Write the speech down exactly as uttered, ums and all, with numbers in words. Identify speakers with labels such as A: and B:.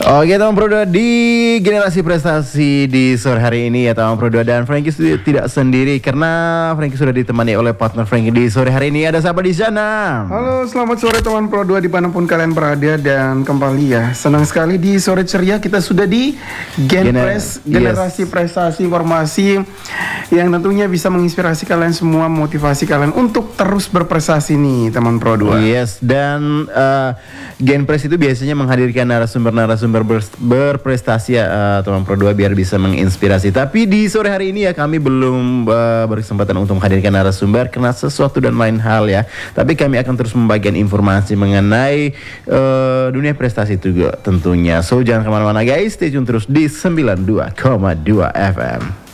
A: Oke teman Pro dua di generasi prestasi di sore hari ini ya teman Pro dua, dan Frankie sudah tidak sendiri karena Frankie sudah ditemani oleh partner Frankie di sore hari ini. Ada siapa di sana?
B: Halo, selamat sore teman Pro dua dimanapun kalian berada, dan kembali ya senang sekali di sore ceria kita sudah di Genpres,
A: Gener-
B: generasi
A: yes.
B: prestasi informasi yang tentunya bisa menginspirasi kalian semua, motivasi kalian untuk terus berprestasi nih teman Pro dua.
A: Yes, dan uh, Genpres itu biasanya menghadirkan narasumber-narasumber ber- berprestasi ya uh, teman Pro dua biar bisa menginspirasi. Tapi di sore hari ini ya kami belum uh, berkesempatan untuk menghadirkan narasumber karena sesuatu dan lain hal ya. Tapi kami akan terus membagikan informasi mengenai uh, dunia prestasi juga tentunya. So jangan kemana-mana guys, stay tune terus di sembilan puluh dua koma dua F M.